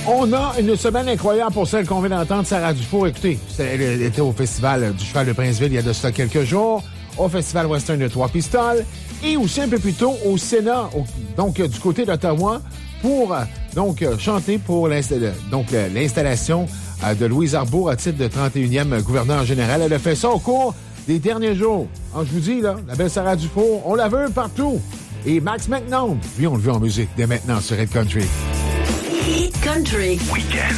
On a une semaine incroyable pour celle qu'on vient d'entendre, Sarah Dufour. Écoutez, elle était au Festival du Cheval de Princeville il y a de cela quelques jours, au Festival Western de Trois-Pistoles, et aussi un peu plus tôt au Sénat, donc du côté d'Ottawa, pour chanter pour l'installation de Louise Arbour à titre de 31e gouverneur général. Elle a fait ça au cours des derniers jours. Alors, je vous dis, là, la belle Sarah Dufour, on la veut partout. Et Max McNaught, lui, on le veut en musique dès maintenant sur Hit Country. Hit Country. Weekend.